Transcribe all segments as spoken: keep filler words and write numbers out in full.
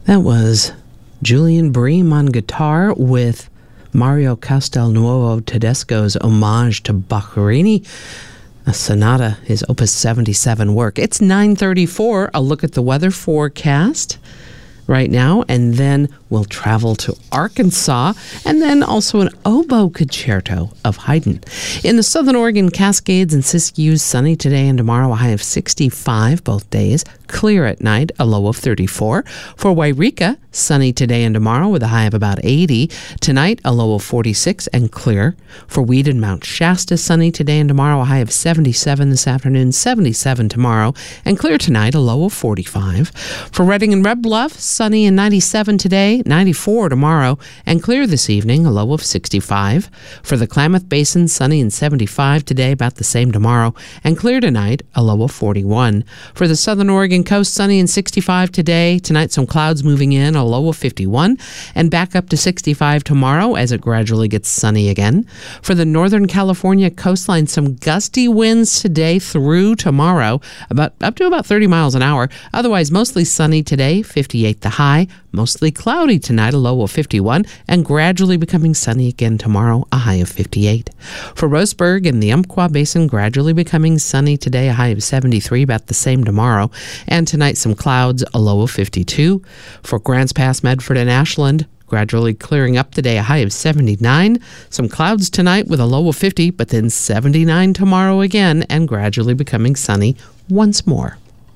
That was Julian Bream on guitar with Mario Castelnuovo Tedesco's homage to Boccherini, a sonata, his Opus seventy-seven work. It's nine thirty-four. I'll look at the weather forecast right now, and then we'll travel to Arkansas, and then also an oboe concerto of Haydn. In the Southern Oregon Cascades and Siskiyou, sunny today and tomorrow, a high of sixty-five both days. Clear at night, a low of thirty-four. For Wairika, sunny today and tomorrow with a high of about eighty. Tonight, a low of forty-six and clear. For Weed and Mount Shasta, sunny today and tomorrow, a high of seventy-seven this afternoon, seventy-seven tomorrow, and clear tonight, a low of forty-five. For Redding and Red Bluff, sunny and ninety-seven today, ninety-four tomorrow, and clear this evening, a low of sixty-five. For the Klamath Basin, sunny and seventy-five today, about the same tomorrow, and clear tonight, a low of forty-one. For the Southern Oregon coast, sunny and sixty-five today. Tonight, some clouds moving in, a low of fifty-one, and back up to sixty-five tomorrow as it gradually gets sunny again. For the Northern California coastline, some gusty winds today through tomorrow, about up to about thirty miles an hour. Otherwise, mostly sunny today, fifty-eight the high. Mostly cloudy tonight, a low of fifty-one, and gradually becoming sunny again tomorrow, a high of fifty-eight. For Roseburg and the Umpqua Basin, gradually becoming sunny today, a high of seventy-three, about the same tomorrow. And tonight, some clouds, a low of fifty-two. For Grants Pass, Medford, and Ashland, gradually clearing up today, a high of seventy-nine. Some clouds tonight with a low of fifty, but then seventy-nine tomorrow again, and gradually becoming sunny once more.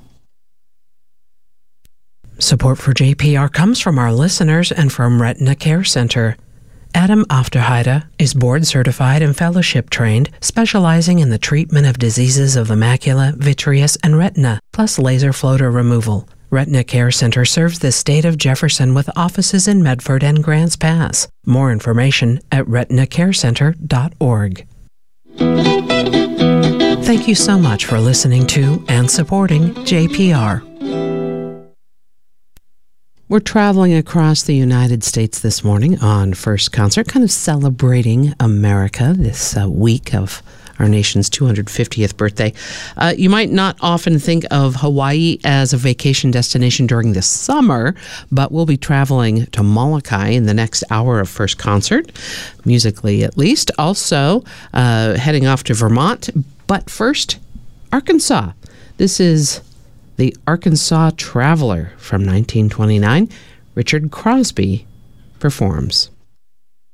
Support for J P R comes from our listeners and from Retina Care Center. Adam Afterheide is board-certified and fellowship-trained, specializing in the treatment of diseases of the macula, vitreous, and retina, plus laser floater removal. Retina Care Center serves the state of Jefferson with offices in Medford and Grants Pass. More information at retina care center dot org. Thank you so much for listening to and supporting J P R. We're traveling across the United States this morning on First Concert, kind of celebrating America this uh, week of our nation's two hundred fiftieth birthday. Uh, you might not often think of Hawaii as a vacation destination during the summer, but we'll be traveling to Molokai in the next hour of First Concert, musically at least. Also, uh, heading off to Vermont, but first, Arkansas. This is The Arkansas Traveler from nineteen twenty-nine. Richard Crosby performs.